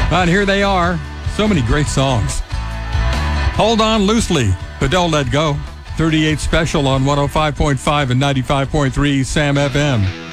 And here they are. So many great songs. Hold On Loosely, but Don't Let Go. 38 Special on 105.5 and 95.3 Sam FM.